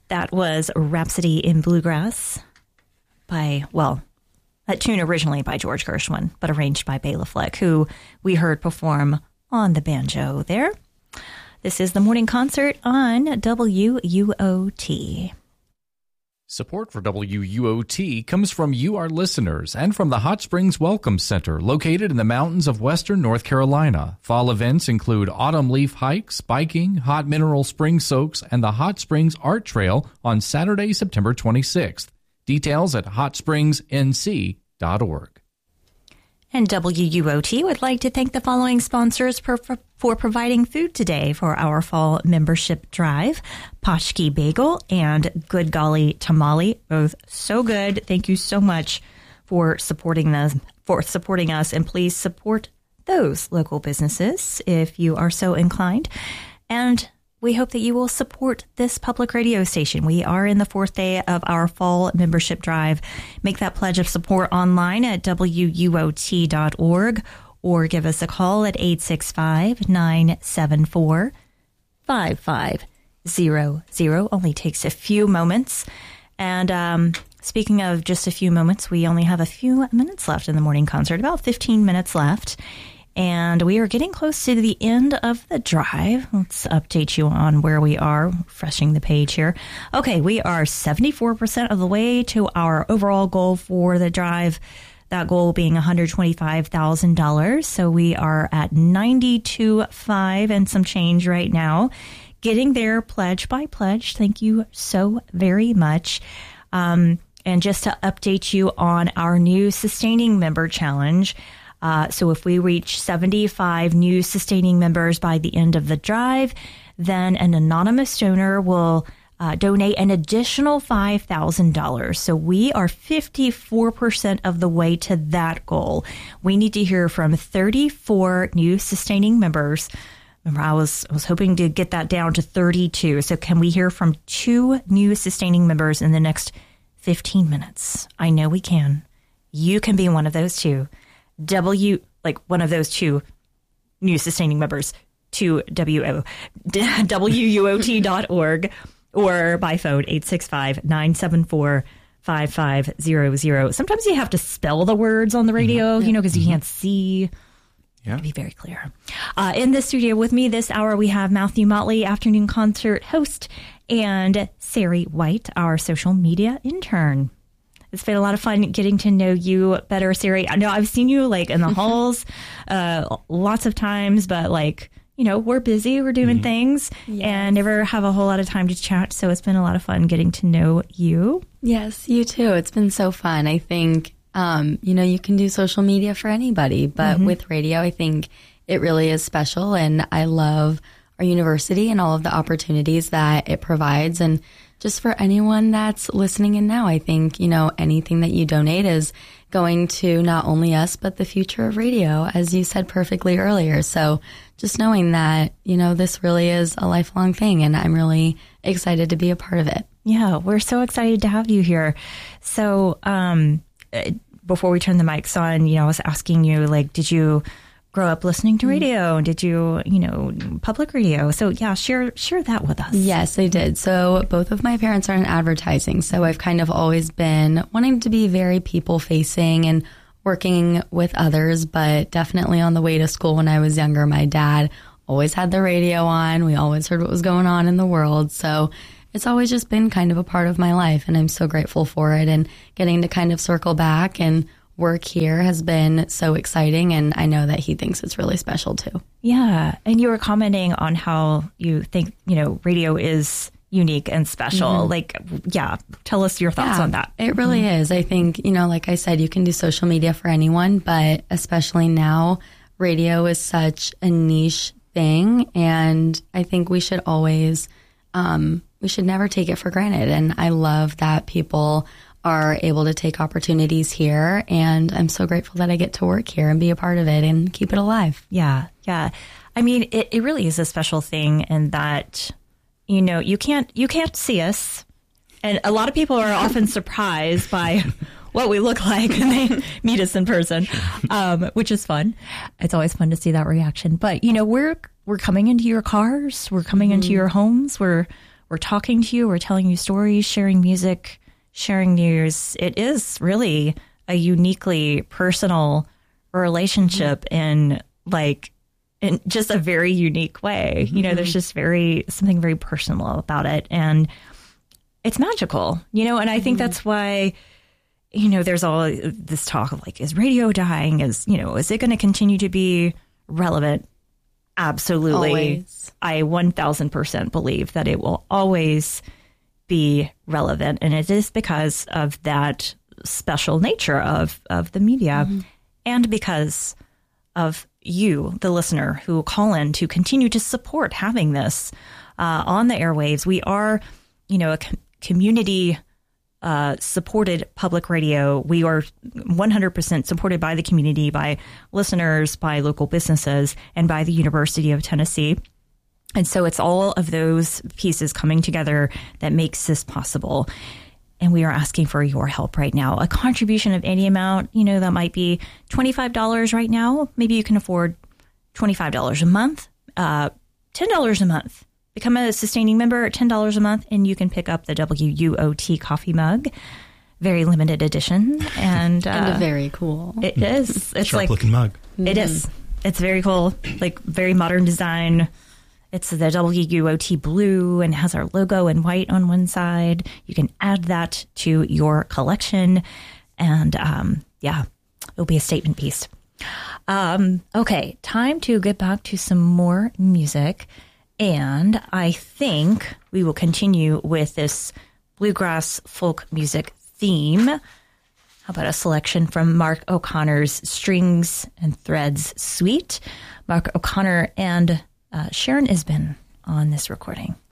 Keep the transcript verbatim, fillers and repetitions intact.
That was Rhapsody in Bluegrass by, well, that tune originally by George Gershwin, but arranged by Bela Fleck, who we heard perform on the banjo there. This is the morning concert on W U O T. Support for W U O T comes from you, our listeners, and from the Hot Springs Welcome Center, located in the mountains of western North Carolina. Fall events include autumn leaf hikes, biking, hot mineral spring soaks, and the Hot Springs Art Trail on Saturday, September twenty-sixth. Details at hot springs n c dot org. And W U O T would like to thank the following sponsors for, for, for providing food today for our fall membership drive. Poshki Bagel and Good Golly Tamale, both so good. Thank you so much for supporting us, for supporting us, and please support those local businesses if you are so inclined. And we hope that you will support this public radio station. We are in the fourth day of our fall membership drive. Make that pledge of support online at W U O T dot org or give us a call at eight six five, nine seven four, five five zero zero. Only takes a few moments. And um, speaking of just a few moments, we only have a few minutes left in the morning concert, about fifteen minutes left. And we are getting close to the end of the drive. Let's update you on where we are, refreshing the page here. Okay, we are seventy-four percent of the way to our overall goal for the drive, that goal being one hundred twenty-five thousand dollars. So we are at ninety-two point five and some change right now. Getting there pledge by pledge. Thank you so very much. Um, and just to update you on our new Sustaining Member Challenge, Uh, so if we reach seventy-five new sustaining members by the end of the drive, then an anonymous donor will uh, donate an additional five thousand dollars. So we are fifty-four percent of the way to that goal. We need to hear from thirty-four new sustaining members. Remember, I was, I was hoping to get that down to thirty-two. So can we hear from two new sustaining members in the next fifteen minutes? I know we can. You can be one of those two. W, like one of those two new sustaining members to W O, W U O T dot org or by phone eight six five, nine seven four, five five zero zero. Sometimes you have to spell the words on the radio, mm-hmm. you know, because you can't see. Yeah. To be very clear. Uh, in the studio with me this hour, we have Matthew Motley, afternoon concert host, and Sari White, our social media intern. It's been a lot of fun getting to know you better, Sari. I know I've seen you like in the halls uh, lots of times, but like, you know, we're busy, we're doing mm-hmm. things yes. and never have a whole lot of time to chat. So it's been a lot of fun getting to know you. Yes, you too. It's been so fun. I think, um, you know, you can do social media for anybody, but mm-hmm. with radio, I think it really is special. And I love our university and all of the opportunities that it provides. And just for anyone that's listening in now, I think, you know, anything that you donate is going to not only us, but the future of radio, as you said perfectly earlier. So just knowing that, you know, this really is a lifelong thing, and I'm really excited to be a part of it. Yeah, we're so excited to have you here. So um, before we turn the mics on, you know, I was asking you, like, did you grow up listening to radio? Did you, you know, public radio? So yeah, share share that with us. Yes, I did. So both of my parents are in advertising. So I've kind of always been wanting to be very people facing and working with others, but definitely on the way to school when I was younger, my dad always had the radio on. We always heard what was going on in the world. So it's always just been kind of a part of my life, and I'm so grateful for it. And getting to kind of circle back and work here has been so exciting, and I know that he thinks it's really special too. Yeah, and you were commenting on how you think, you know, radio is unique and special. Mm-hmm. Like, yeah, tell us your thoughts yeah, on that. It really mm-hmm. is. I think, you know, like I said, you can do social media for anyone, but especially now, radio is such a niche thing, and I think we should always, um, we should never take it for granted. And I love that people are able to take opportunities here, and I'm so grateful that I get to work here and be a part of it and keep it alive. Yeah, yeah. I mean, it, it really is a special thing in that, you know, you can't you can't see us, and a lot of people are often surprised by what we look like when they meet us in person, um, which is fun. It's always fun to see that reaction. But you know, we're we're coming into your cars, we're coming mm-hmm. into your homes, we're we're talking to you, we're telling you stories, sharing music, sharing news. It is really a uniquely personal relationship mm-hmm. in like in just a very unique way. Mm-hmm. You know, there's just very something very personal about it, and it's magical. You know, and I think mm-hmm. that's why, you know, there's all this talk of like, is radio dying? Is, you know, is it going to continue to be relevant? Absolutely. Always. I one thousand percent believe that it will always be relevant. And it is because of that special nature of, of the media mm-hmm. and because of you, the listener, who call in to continue to support having this uh, on the airwaves. We are, you know, a com- community Uh, supported public radio. We are one hundred percent supported by the community, by listeners, by local businesses, and by the University of Tennessee. And so it's all of those pieces coming together that makes this possible. And we are asking for your help right now. A contribution of any amount, you know, that might be twenty-five dollars right now. Maybe you can afford twenty-five dollars a month, uh, ten dollars a month. Become a sustaining member at ten dollars a month, and you can pick up the W U O T coffee mug. Very limited edition. And, uh, and a very cool. It is. It's Sharp like, looking mug. It mm-hmm. is. It's very cool. Like very modern design. It's the W U O T blue and has our logo in white on one side. You can add that to your collection. And um, yeah, it'll be a statement piece. Um, okay, time to get back to some more music. And I think we will continue with this bluegrass folk music theme. How about a selection from Mark O'Connor's Strings and Threads Suite? Mark O'Connor and uh, Sharon Isbin on this recording.